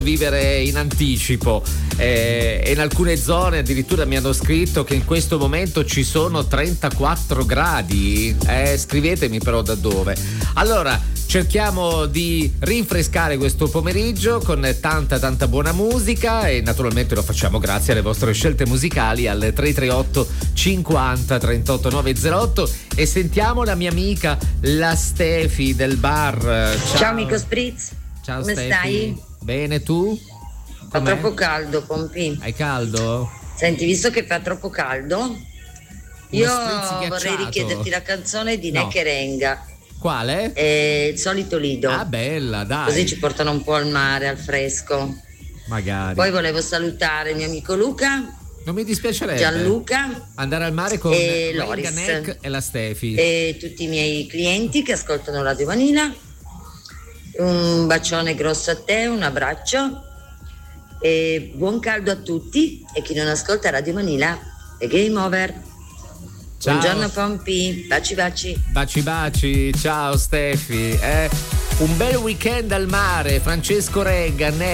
vivere in anticipo e in alcune zone addirittura mi hanno scritto che in questo momento ci sono 34 gradi. Scrivetemi però da dove. Allora cerchiamo di rinfrescare questo pomeriggio con tanta buona musica e naturalmente lo facciamo grazie alle vostre scelte musicali al 338 50 38 908 e sentiamo la mia amica la Stefi del bar. Ciao amico Spritz. Ciao come Stefi. stai? Bene, tu? Fa troppo caldo, Pompi. Hai caldo? Senti, visto che fa troppo caldo, io vorrei ghiacciato. richiederti la canzone di No. Neckerenga. Quale? Il solito lido. Ah, bella, dai. Così ci portano un po' al mare, al fresco. Magari. Poi volevo salutare il mio amico Luca, Non mi dispiacerebbe Gianluca andare al mare con e Renga Loris Neck e la Stefi. e tutti i miei clienti che ascoltano Radio Vanilla. Un bacione grosso a te, un abbraccio e buon caldo a tutti, e chi non ascolta Radio Vanilla è game over. Ciao. Buongiorno Pompi, baci. Baci, ciao Stefi. Un bel weekend al mare, Francesco Renga,